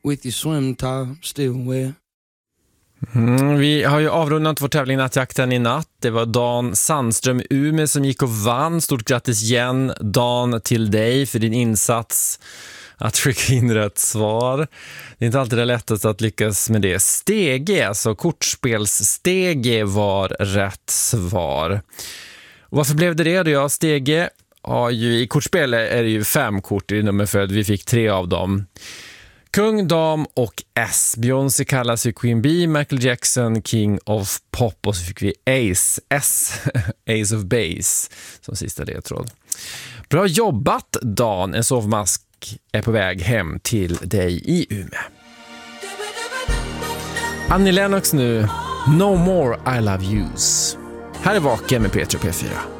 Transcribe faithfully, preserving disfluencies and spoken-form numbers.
with your swim top still wet. Mm, vi har ju avrundat vår tävling Nattjakten i natt. Det var Dan Sandström Ume som gick och vann. Stort grattis igen, Dan, till dig för din insats att skicka in rätt svar. Det är inte alltid det lättaste att lyckas med det. Stege, alltså kortspelsstege, var rätt svar. Och varför blev det det då? Ja, Stege har ju, i kortspel är det ju fem kort i nummerföljd. Vi fick tre av dem. Kung, dam och S. Beyoncé kallas ju Queen Bee, Michael Jackson King of Pop, och så fick vi Ace, S, Ace of Base som sista ledtråd. Bra jobbat, Dan. En sovmask är på väg hem till dig i Umeå. Annie Lennox nu, No More I Love Yous. Här är Vaken med P tre och P fyra.